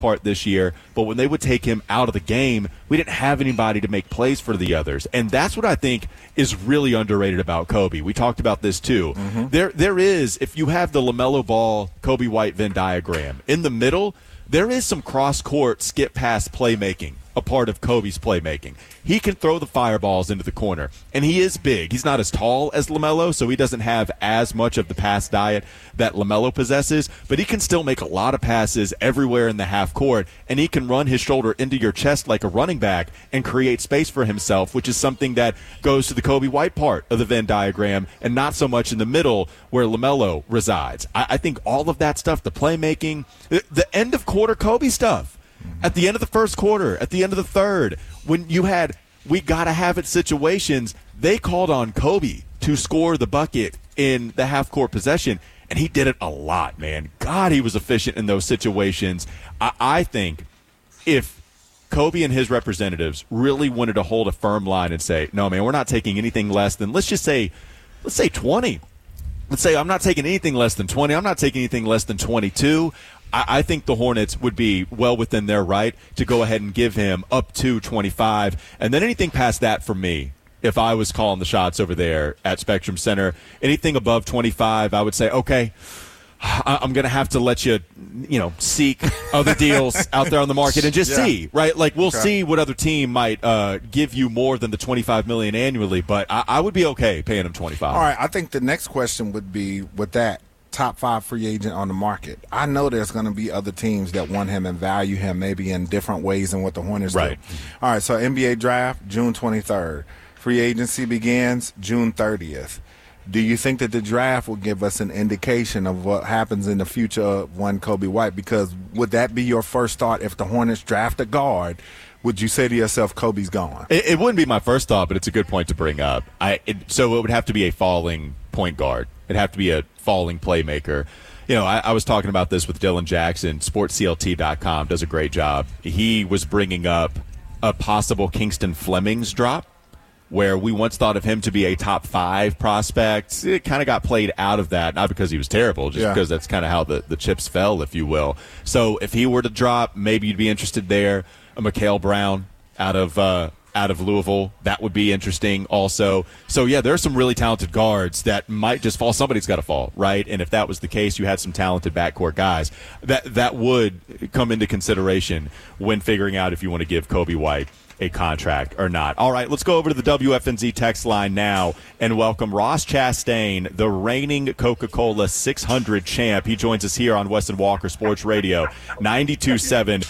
part this year, but when they would take him out of the game, we didn't have anybody to make plays for the others. And that's what I think is really underrated about Kobe. We talked about this too. Mm-hmm. There is, if you have the LaMelo Ball, Kobe White Venn diagram, in the middle, there is some cross-court skip-pass playmaking, a part of Kobe's playmaking. He can throw the fireballs into the corner, and he is big. He's not as tall as LaMelo, so he doesn't have as much of the pass diet that LaMelo possesses, but he can still make a lot of passes everywhere in the half court, and he can run his shoulder into your chest like a running back and create space for himself, which is something that goes to the Kobe White part of the Venn diagram and not so much in the middle where LaMelo resides. I think all of that stuff, the playmaking, the end of quarter Kobe stuff, at the end of the first quarter, at the end of the third, when you had we got to have it situations, they called on Kobe to score the bucket in the half-court possession, and he did it a lot, man. God, he was efficient in those situations. I think if Kobe and his representatives really wanted to hold a firm line and say, no, man, we're not taking anything less than, let's say 20. Let's say I'm not taking anything less than 20. I'm not taking anything less than 22. I think the Hornets would be well within their right to go ahead and give him up to 25. And then anything past that for me, if I was calling the shots over there at Spectrum Center, anything above 25, I would say, okay, I'm going to have to let you, seek other deals out there on the market and just see, right? Like we'll see what other team might give you more than the $25 million annually, but I would be okay paying him 25. All right, I think the next question would be with that. Top 5 free agent on the market. I know there's going to be other teams that want him and value him maybe in different ways than what the Hornets do. All right, so NBA draft, June 23rd. Free agency begins June 30th. Do you think that the draft will give us an indication of what happens in the future of one Kobe White? Because would that be your first thought if the Hornets draft a guard? Would you say to yourself, Kobe's gone? It wouldn't be my first thought, but it's a good point to bring up. So it would have to be a falling point guard. It'd have to be a falling playmaker. I was talking about this with Dylan Jackson. SportsCLT.com does a great job. He was bringing up a possible Kingston Flemings drop, where we once thought of him to be a top 5 prospect. It kind of got played out of that, not because he was terrible, just because that's kind of how the chips fell, if you will. So if he were to drop, maybe you'd be interested there. A Mikal Brown out of Louisville, that would be interesting also. So, there are some really talented guards that might just fall. Somebody's got to fall, right? And if that was the case, you had some talented backcourt guys. That would come into consideration when figuring out if you want to give Kobe White a contract or not. All right, let's go over to the WFNZ text line now and welcome Ross Chastain, the reigning Coca-Cola 600 champ. He joins us here on Wes and Walker Sports Radio, 92.7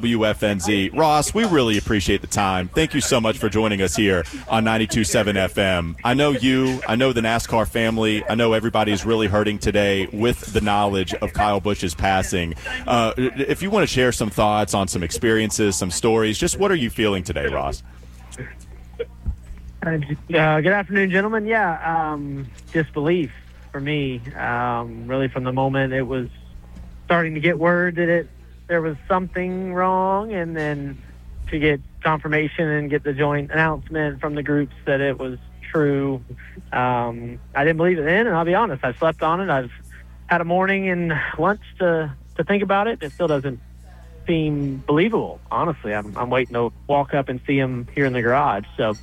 WFNZ. Ross, we really appreciate the time. Thank you so much for joining us here on 92.7 FM. I know the NASCAR family, I know everybody's really hurting today with the knowledge of Kyle Busch's passing. If you want to share some thoughts on some experiences, some stories, just what are you feeling today, Ross? Good afternoon, gentlemen. Disbelief for me. Really, from the moment it was starting to get word that there was something wrong, and then to get confirmation and get the joint announcement from the groups that it was true. I didn't believe it then, and I'll be honest, I slept on it. I've had a morning and lunch to think about it. It still doesn't seem believable, honestly. I'm waiting to walk up and see him here in the garage. So,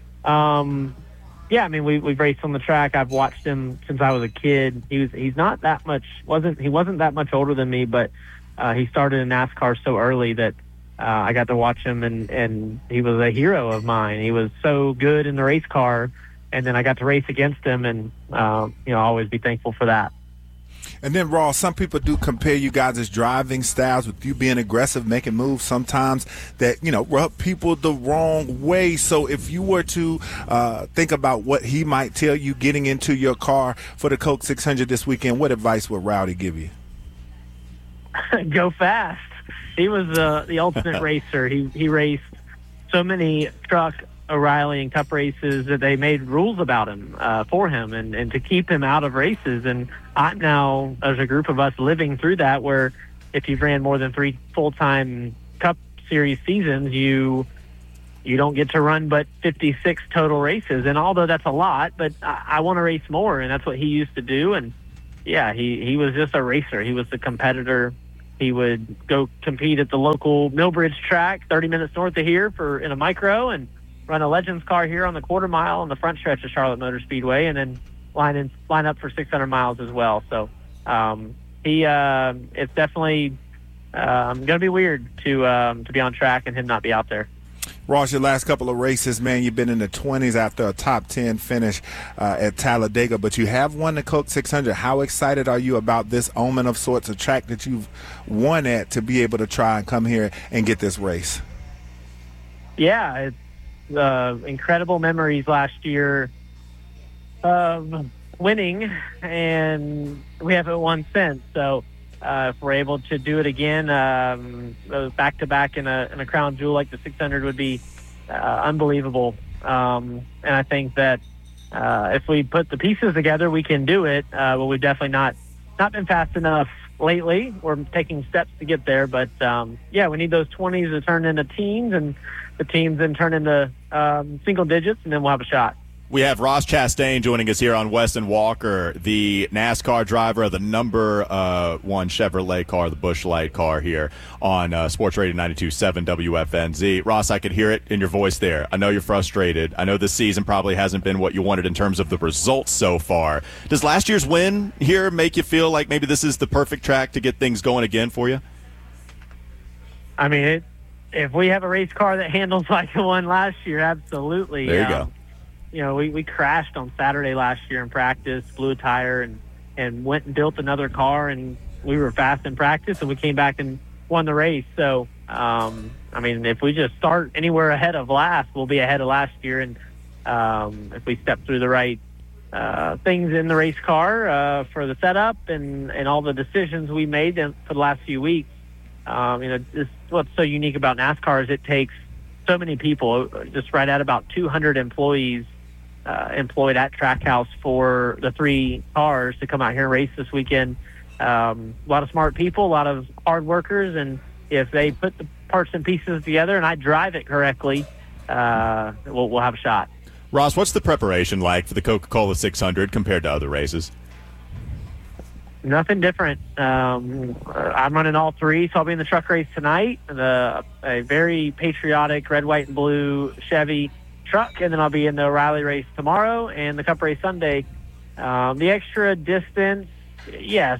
we've raced on the track. I've watched him since I was a kid. He's not that much. He wasn't that much older than me, but he started in NASCAR so early that I got to watch him, and he was a hero of mine. He was so good in the race car, and then I got to race against him, and I'll always be thankful for that. And then, Ross, some people do compare you guys' driving styles with you being aggressive, making moves sometimes that, rub people the wrong way. So if you were to think about what he might tell you getting into your car for the Coke 600 this weekend, what advice would Rowdy give you? Go fast. He was the ultimate racer. He raced so many truck, O'Reilly, and Cup races that they made rules about him for him and to keep him out of races. And I'm now, as a group of us, living through that, where if you've ran more than 3 full-time Cup Series seasons, you don't get to run but 56 total races. And although that's a lot, but I want to race more, and that's what he used to do. And, he was just a racer. He was the competitor he would go compete at the local Millbridge track 30 minutes north of here in a micro, and run a Legends car here on the quarter mile on the front stretch of Charlotte Motor Speedway, and then line up for 600 miles as well. So it's definitely going to be weird to be on track and him not be out there. Ross, your last couple of races, man, you've been in the 20s after a top 10 finish at Talladega, but you have won the Coke 600. How excited are you about this omen of sorts, a track that you've won at, to be able to try and come here and get this race? Yeah, it's incredible memories last year of winning, and we haven't won since. So if we're able to do it again, back-to-back in a crown jewel like the 600 would be unbelievable. And I think that if we put the pieces together, we can do it. But we've definitely not been fast enough lately. We're taking steps to get there. But, we need those 20s to turn into teens, and the teams then turn into single digits, and then we'll have a shot. We have Ross Chastain joining us here on Weston Walker, the NASCAR driver of the number 1 Chevrolet car, the Busch Light car, here on Sports Radio 92.7 WFNZ. Ross, I could hear it in your voice there. I know you're frustrated. I know this season probably hasn't been what you wanted in terms of the results so far. Does last year's win here make you feel like maybe this is the perfect track to get things going again for you? I mean, if we have a race car that handles like the one last year, absolutely. There you go. You know, we crashed on Saturday last year in practice, blew a tire, and went and built another car, and we were fast in practice, and we came back and won the race. So, I mean, if we just start anywhere ahead of last, we'll be ahead of last year. And if we step through the right things in the race car for the setup and all the decisions we made for the last few weeks, what's so unique about NASCAR is it takes so many people, just right at about 200 employees employed at Trackhouse for the 3 cars to come out here and race this weekend. A lot of smart people, a lot of hard workers, and if they put the parts and pieces together and I drive it correctly, we'll have a shot. Ross, what's the preparation like for the Coca-Cola 600 compared to other races? Nothing different. I'm running all 3, so I'll be in the truck race tonight, a very patriotic red, white, and blue Chevy truck, and then I'll be in the O'Reilly race tomorrow and the Cup race Sunday. The extra distance, yes,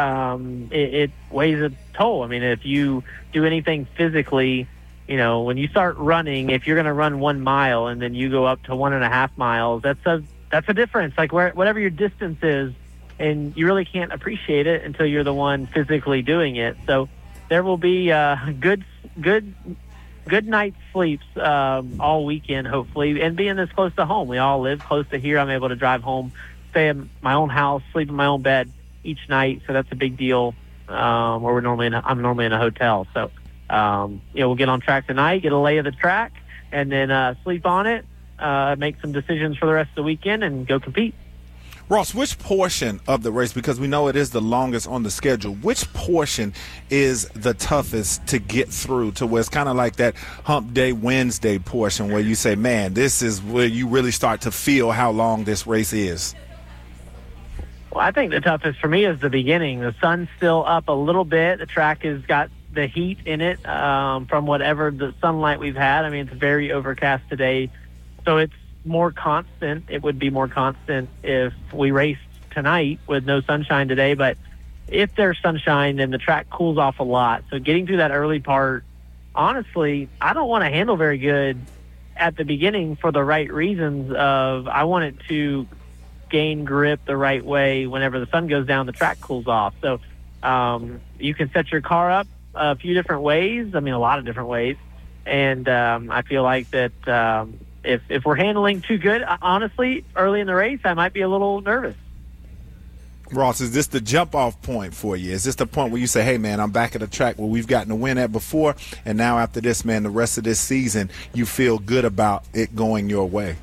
it weighs a toll. I mean, if you do anything physically, you know, when you start running, if you're going to run 1 mile and then you go up to 1.5 miles, that's a difference. Like whatever your distance is, and you really can't appreciate it until you're the one physically doing it. So there will be good night's sleeps all weekend, hopefully, and being this close to home. We all live close to here. I'm able to drive home, stay in my own house, sleep in my own bed each night, so that's a big deal. I'm normally in a hotel. So we'll get on track tonight, get a lay of the track, and then sleep on it, make some decisions for the rest of the weekend, and go compete. Ross, which portion of the race, because we know it is the longest on the schedule, which portion is the toughest to get through, to where it's kind of like that hump day Wednesday portion where you say, man, this is where you really start to feel how long this race is? Well, I think the toughest for me is the beginning. The sun's still up a little bit. The track has got the heat in it from whatever the sunlight we've had. I mean, it's very overcast today, so it's more constant. It would be more constant if we raced tonight with no sunshine today, but if there's sunshine, then the track cools off a lot. So getting through that early part, honestly, I don't want to handle very good at the beginning for the right reasons of I want it to gain grip the right way. Whenever the sun goes down, the track cools off. So you can set your car up a few different ways. I mean, a lot of different ways. And I feel like that if we're handling too good, honestly, early in the race, I might be a little nervous. Ross, is this the jump-off point for you? Is this the point where you say, hey, man, I'm back at a track where we've gotten a win at before, and now after this, man, the rest of this season, you feel good about it going your way?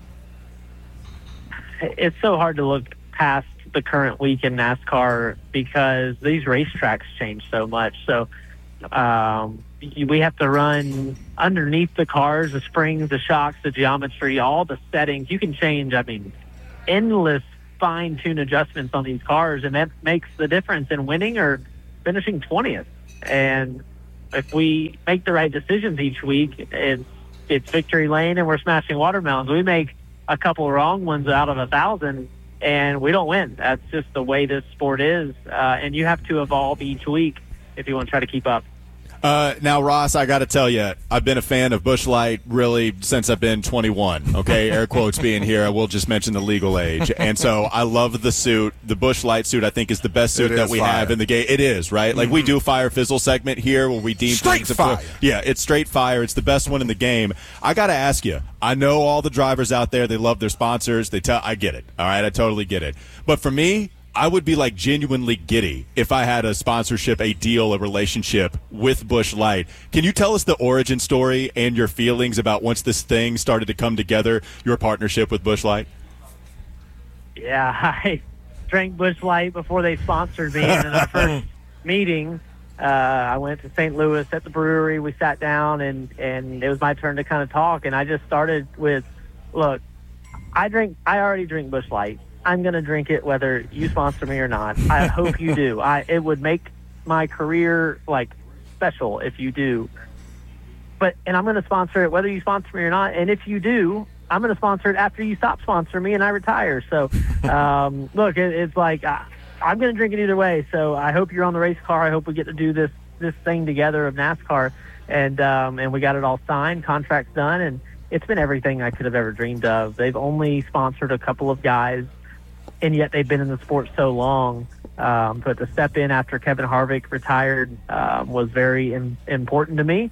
It's so hard to look past the current week in NASCAR because these racetracks change so much. So we have to run underneath the cars, the springs, the shocks, the geometry, all the settings. You can change, endless fine-tune adjustments on these cars, and that makes the difference in winning or finishing 20th. And if we make the right decisions each week, it's victory lane and we're smashing watermelons. We make a couple wrong ones out of 1,000 and we don't win. That's just the way this sport is. And you have to evolve each week if you want to try to keep up. Now, Ross, I got to tell you, I've been a fan of Busch Light really since I've been 21, okay? Air quotes being here. I will just mention the legal age. And so I love the suit. The Busch Light suit, I think, is the best suit that we have in the game. It is, right? Like, we do Fire Fizzle segment here where we deem straight fire. Yeah, it's straight fire. It's the best one in the game. I got to ask you, I know all the drivers out there, they love their sponsors. I get it, all right? I totally get it. But for me, I would be like genuinely giddy if I had a sponsorship, a deal, a relationship with Busch Light. Can you tell us the origin story and your feelings about once this thing started to come together, your partnership with Busch Light? Yeah, I drank Busch Light before they sponsored me. And in our first meeting, I went to St. Louis at the brewery. We sat down, and it was my turn to kind of talk. And I just started with, look, I already drink Busch Light. I'm going to drink it whether you sponsor me or not. I hope you do. It would make my career, like, special if you do. And I'm going to sponsor it whether you sponsor me or not. And if you do, I'm going to sponsor it after you stop sponsoring me and I retire. So, look, it's like I'm going to drink it either way. So I hope you're on the race car. I hope we get to do this thing together of NASCAR. And we got it all signed, contracts done, and it's been everything I could have ever dreamed of. They've only sponsored a couple of guys, and yet they've been in the sport so long. But to step in after Kevin Harvick retired was very important to me.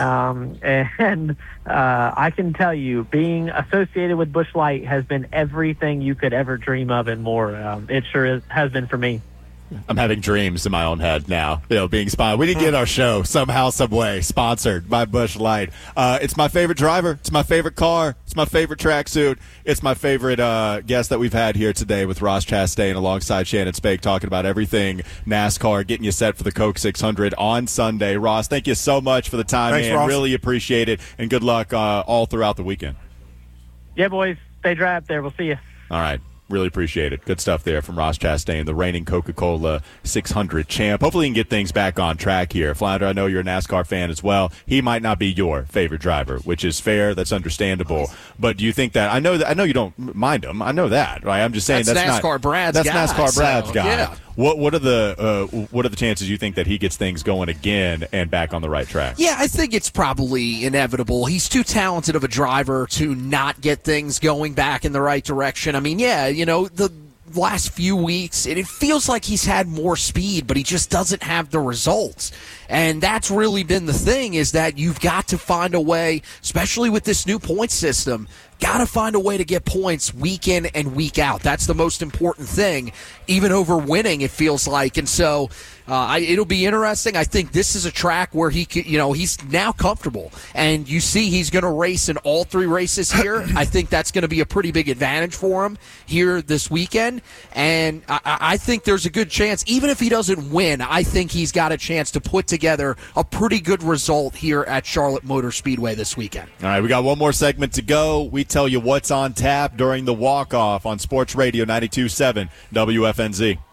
And I can tell you, being associated with Busch Light has been everything you could ever dream of and more. It sure has been for me. I'm having dreams in my own head now, being sponsored. We didn't get our show somehow, some way sponsored by Busch Light. It's my favorite driver. It's my favorite car. It's my favorite tracksuit. It's my favorite guest that we've had here today with Ross Chastain alongside Shannon Spake talking about everything NASCAR, getting you set for the Coke 600 on Sunday. Ross, thank you so much for the time, Thanks, man. Ross. Really appreciate it, and good luck all throughout the weekend. Yeah, boys. Stay dry up there. We'll see you. All right. Really appreciate it. Good stuff there from Ross Chastain, the reigning Coca-Cola 600 champ. Hopefully he can get things back on track here. Flounder, I know you're a NASCAR fan as well. He might not be your favorite driver, which is fair. That's understandable. But do you think that – I know you don't mind him. I know that. Right? I'm just saying that's NASCAR Brad's guy. That's NASCAR Brad's guy. Yeah. What are the chances you think that he gets things going again and back on the right track? Yeah, I think it's probably inevitable. He's too talented of a driver to not get things going back in the right direction. I mean, yeah, the last few weeks, it feels like he's had more speed, but he just doesn't have the results. And that's really been the thing, is that you've got to find a way, especially with this new point system, got to find a way to get points week in and week out. That's the most important thing, even over winning, it feels like. And so it'll be interesting. I think this is a track where he could, he's now comfortable. And you see he's going to race in all three races here. I think that's going to be a pretty big advantage for him here this weekend. And I think there's a good chance, even if he doesn't win, I think he's got a chance to put together a pretty good result here at Charlotte Motor Speedway this weekend. All right, we got one more segment to go. We tell you what's on tap during the walk-off on Sports Radio 92.7 WFNZ.